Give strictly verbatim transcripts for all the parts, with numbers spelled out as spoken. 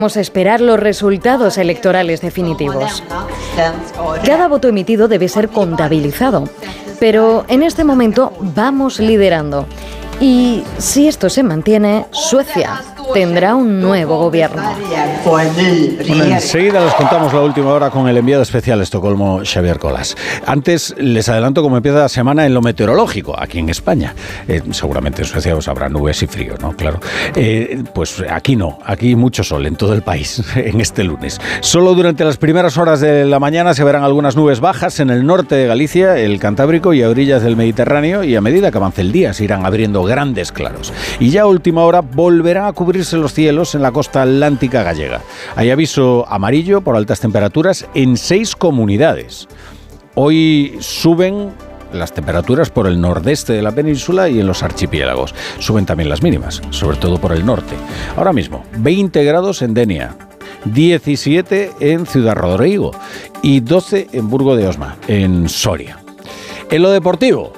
Vamos a esperar los resultados electorales definitivos. Cada voto emitido debe ser contabilizado, pero en este momento vamos liderando. Y si esto se mantiene, Suecia tendrá un nuevo gobierno. Bueno, enseguida les contamos la última hora con el enviado especial a Estocolmo, Xavier Colas. Antes les adelanto cómo empieza la semana en lo meteorológico, aquí en España. Eh, seguramente en Suecia os habrá nubes y frío, ¿no? Claro. Eh, pues aquí no, aquí mucho sol en todo el país, en este lunes. Solo durante las primeras horas de la mañana se verán algunas nubes bajas en el norte de Galicia, el Cantábrico y a orillas del Mediterráneo, y a medida que avance el día se irán abriendo grandes claros. Y ya a última hora volverán a cubrirse los cielos en la costa atlántica gallega. Hay aviso amarillo por altas temperaturas en seis comunidades. Hoy suben las temperaturas por el nordeste de la península y en los archipiélagos. Suben también las mínimas, sobre todo por el norte. Ahora mismo, veinte grados en Denia, diecisiete en Ciudad Rodrigo y doce en Burgo de Osma, en Soria. En lo deportivo,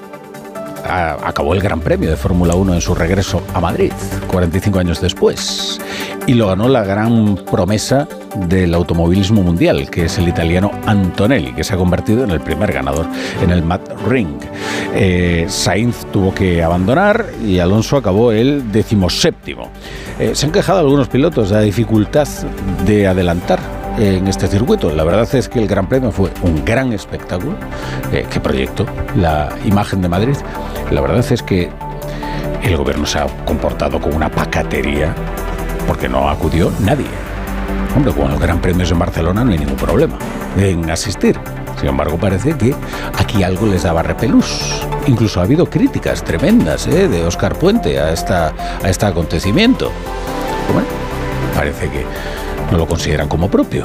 acabó el Gran Premio de Fórmula uno en su regreso a Madrid, cuarenta y cinco años después, y lo ganó la gran promesa del automovilismo mundial, que es el italiano Antonelli, que se ha convertido en el primer ganador en el Nürburgring. Eh, Sainz tuvo que abandonar y Alonso acabó el decimoséptimo. Eh, se han quejado algunos pilotos de la dificultad de adelantar en este circuito. La verdad es que el Gran Premio fue un gran espectáculo eh, que proyectó la imagen de Madrid. La verdad es que el gobierno se ha comportado con una pacatería porque no acudió nadie. Hombre, con los Gran Premios en Barcelona no hay ningún problema en asistir. Sin embargo, parece que aquí algo les daba repelús. Incluso ha habido críticas tremendas eh, de Óscar Puente a, esta, a este acontecimiento. Bueno, parece que no lo consideran como propio.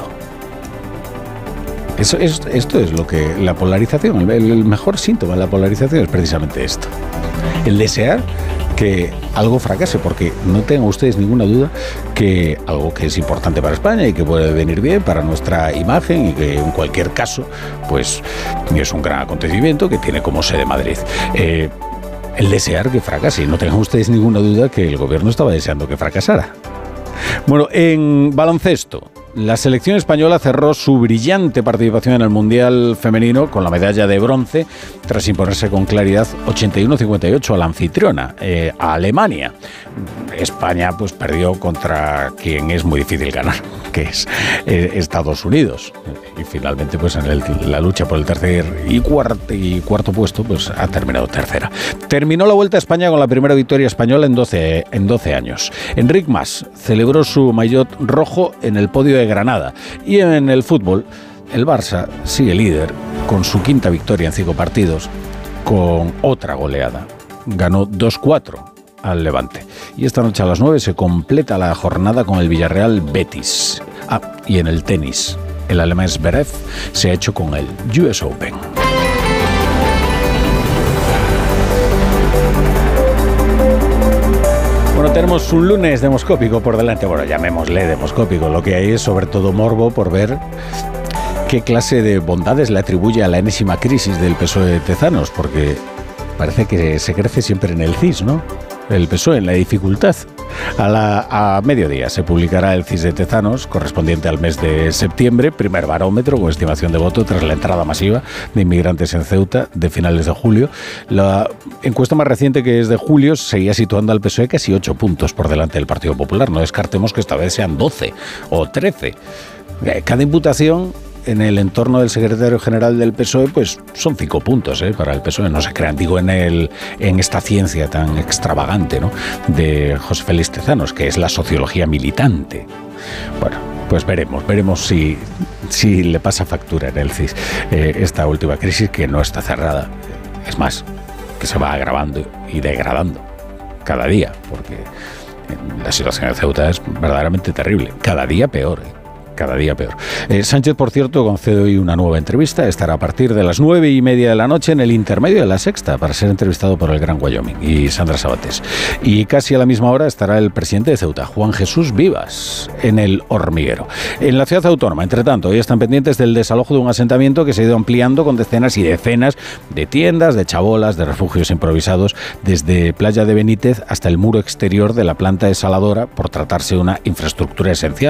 Eso, es, esto es lo que la polarización, el, el mejor síntoma de la polarización es precisamente esto. El desear que algo fracase, porque no tengan ustedes ninguna duda que algo que es importante para España y que puede venir bien para nuestra imagen y que en cualquier caso pues es un gran acontecimiento que tiene como sede Madrid. Eh, el desear que fracase, no tengan ustedes ninguna duda que el gobierno estaba deseando que fracasara. Bueno, en baloncesto, la selección española cerró su brillante participación en el Mundial Femenino con la medalla de bronce tras imponerse con claridad ochenta y uno a cincuenta y ocho a la anfitriona, eh, a Alemania. España pues perdió contra quien es muy difícil ganar, que es eh, Estados Unidos. Y finalmente pues en el, la lucha por el tercer y cuarto, y cuarto puesto pues ha terminado tercera. Terminó la Vuelta a España con la primera victoria española en doce, en doce años. Enric Mas celebró su maillot rojo en el podio de Granada. Y en el fútbol, el Barça sigue líder con su quinta victoria en cinco partidos, con otra goleada. Ganó dos cuatro al Levante. Y esta noche a las nueve se completa la jornada con el Villarreal Betis. Ah, y en el tenis, el alemán Zverev se ha hecho con el U S Open. Bueno, tenemos un lunes demoscópico por delante. Bueno, llamémosle demoscópico. Lo que hay es sobre todo morbo por ver qué clase de bondades le atribuye a la enésima crisis del P S O E de Tezanos, porque parece que se crece siempre en el C I S, ¿no? El P S O E en la dificultad. A, la, a mediodía se publicará el C I S de Tezanos, correspondiente al mes de septiembre, primer barómetro con estimación de voto tras la entrada masiva de inmigrantes en Ceuta de finales de julio. La encuesta más reciente, que es de julio, seguía situando al P S O E casi ocho puntos por delante del Partido Popular. No descartemos que esta vez sean doce o trece. Cada imputación en el entorno del secretario general del P S O E, pues son cinco puntos ¿eh? para el P S O E. No se crean, digo, en el en esta ciencia tan extravagante, ¿no? de José Félix Tezanos, que es la sociología militante. Bueno, pues veremos, veremos si, si le pasa factura en el C I S eh, esta última crisis, que no está cerrada. Es más, que se va agravando y degradando cada día, porque la situación de Ceuta es verdaderamente terrible. Cada día peor, ¿eh? Cada día peor. Eh, Sánchez, por cierto, concede hoy una nueva entrevista. Estará a partir de las nueve y media de la noche en el intermedio de La Sexta para ser entrevistado por el Gran Wyoming y Sandra Sabatés. Y casi a la misma hora estará el presidente de Ceuta, Juan Jesús Vivas, en el Hormiguero. En la ciudad autónoma, entre tanto, hoy están pendientes del desalojo de un asentamiento que se ha ido ampliando con decenas y decenas de tiendas, de chabolas, de refugios improvisados, desde Playa de Benítez hasta el muro exterior de la planta desaladora, por tratarse de una infraestructura esencial.